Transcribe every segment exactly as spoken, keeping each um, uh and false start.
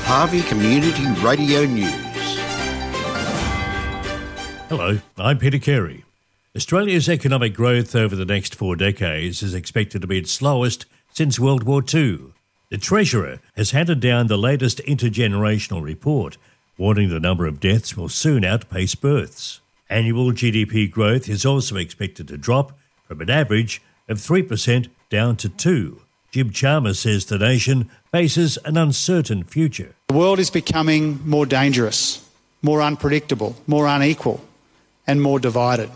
Harvey Community Radio News. Hello, I'm Peter Carey. Australia's economic growth over the next four decades is expected to be its slowest since World War Two. The Treasurer has handed down the latest intergenerational report, warning the number of deaths will soon outpace births. Annual G D P growth is also expected to drop from an average of three percent down to two percent. Jim Chalmers says the nation faces an uncertain future. The world is becoming more dangerous, more unpredictable, more unequal, and more divided.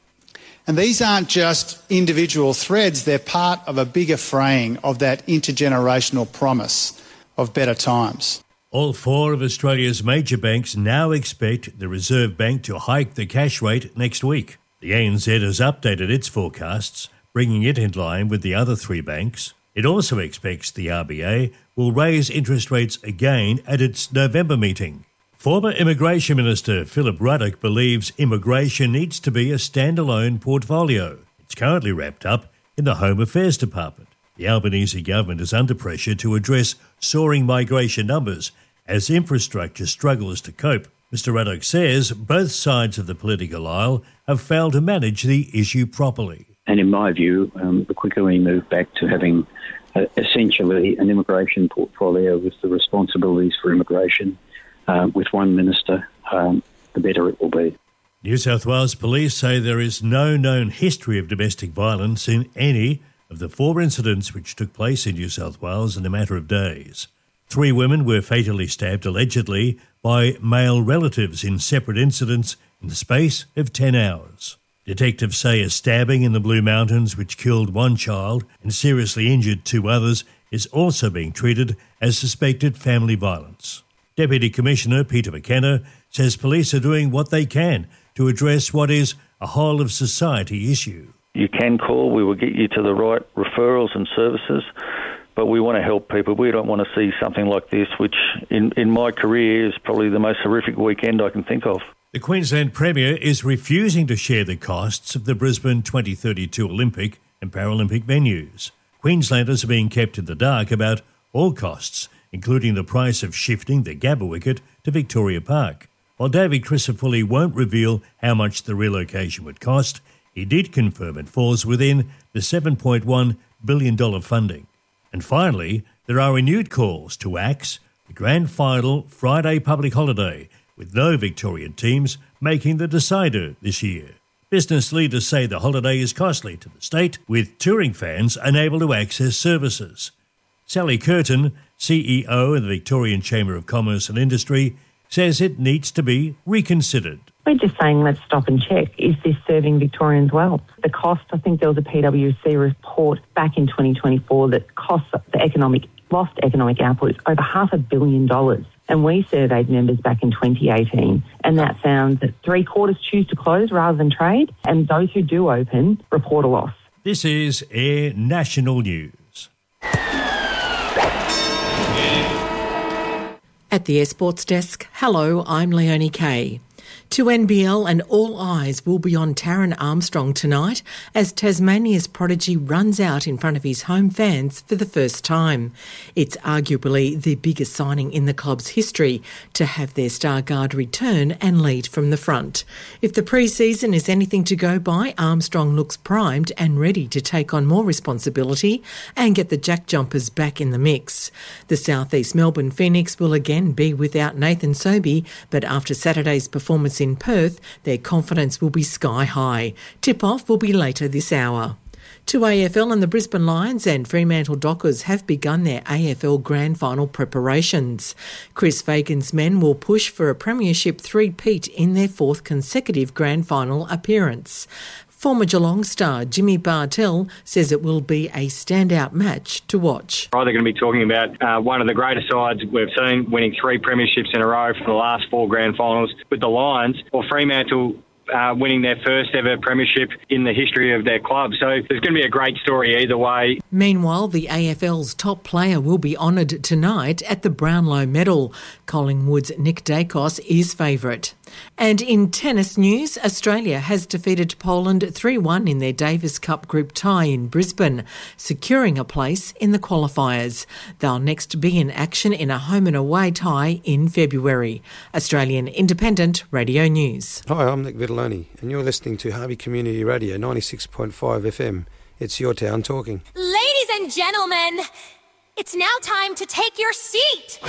And these aren't just individual threads, they're part of a bigger fraying of that intergenerational promise of better times. All four of Australia's major banks now expect the Reserve Bank to hike the cash rate next week. The A N Z has updated its forecasts, bringing it in line with the other three banks. It also expects the R B A will raise interest rates again at its November meeting. Former Immigration Minister Philip Ruddock believes immigration needs to be a standalone portfolio. It's currently wrapped up in the Home Affairs Department. The Albanese government is under pressure to address soaring migration numbers as infrastructure struggles to cope. Mister Ruddock says both sides of the political aisle have failed to manage the issue properly. And in my view, um, the quicker we move back to having uh, essentially an immigration portfolio with the responsibilities for immigration uh, with one minister, um, the better it will be. New South Wales police say there is no known history of domestic violence in any of the four incidents which took place in New South Wales in a matter of days. Three women were fatally stabbed allegedly by male relatives in separate incidents in the space of ten hours. Detectives say a stabbing in the Blue Mountains which killed one child and seriously injured two others is also being treated as suspected family violence. Deputy Commissioner Peter McKenna says police are doing what they can to address what is a whole-of-society issue. You can call, we will get you to the right referrals and services, but we want to help people. We don't want to see something like this, which in, in my career is probably the most horrific weekend I can think of. The Queensland Premier is refusing to share the costs of the Brisbane twenty thirty-two Olympic and Paralympic venues. Queenslanders are being kept in the dark about all costs, including the price of shifting the Gabba wicket to Victoria Park. While David Crisafulli won't reveal how much the relocation would cost, he did confirm it falls within the seven point one billion dollars funding. And finally, there are renewed calls to axe the grand final Friday public holiday, with no Victorian teams making the decider this year. Business leaders say the holiday is costly to the state, with touring fans unable to access services. Sally Curtin, C E O of the Victorian Chamber of Commerce and Industry, says it needs to be reconsidered. We're just saying let's stop and check. Is this serving Victorians well? The cost, I think there was a P W C report back in twenty twenty-four that costs the economic lost economic output is over half a billion dollars. And we surveyed members back in twenty eighteen, and that found that three quarters choose to close rather than trade, and those who do open report a loss. This is Air National News. At the Air Sports Desk, hello, I'm Leonie Kay. To N B L and all eyes will be on Taran Armstrong tonight as Tasmania's prodigy runs out in front of his home fans for the first time. It's arguably the biggest signing in the club's history to have their star guard return and lead from the front. If the pre-season is anything to go by, Armstrong looks primed and ready to take on more responsibility and get the Jack Jumpers back in the mix. The South East Melbourne Phoenix will again be without Nathan Sobey, but after Saturday's performance in Perth, their confidence will be sky high. Tip-off will be later this hour. To A F L, and the Brisbane Lions and Fremantle Dockers have begun their A F L Grand Final preparations. Chris Fagan's men will push for a premiership three-peat in their fourth consecutive Grand Final appearance. Former Geelong star Jimmy Bartell says it will be a standout match to watch. They're going to be talking about uh, one of the greatest sides we've seen, winning three premierships in a row for the last four grand finals with the Lions, or Fremantle uh, winning their first ever premiership in the history of their club. So there's going to be a great story either way. Meanwhile, the A F L's top player will be honoured tonight at the Brownlow Medal. Collingwood's Nick Dacos is favourite. And in tennis news, Australia has defeated Poland three one in their Davis Cup group tie in Brisbane, securing a place in the qualifiers. They'll next be in action in a home and away tie in February. Australian Independent Radio News. Hi, I'm Nick Vitelloni, and you're listening to Harvey Community Radio ninety-six point five F M. It's your town talking. Ladies and gentlemen, it's now time to take your seat.